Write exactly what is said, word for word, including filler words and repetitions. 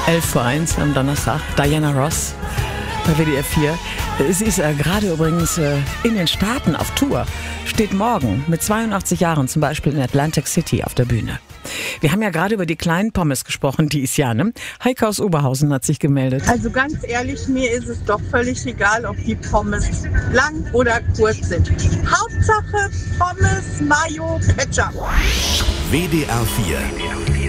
elf vor eins am Donnerstag. Diana Ross bei W D R vier. Sie ist äh, gerade übrigens äh, in den Staaten auf Tour. Steht morgen mit zweiundachtzig Jahren zum Beispiel in Atlantic City auf der Bühne. Wir haben ja gerade über die kleinen Pommes gesprochen, die ist ja, ne? Heike aus Oberhausen hat sich gemeldet. Also ganz ehrlich, mir ist es doch völlig egal, ob die Pommes lang oder kurz sind. Hauptsache Pommes, Mayo, Ketchup. W D R vier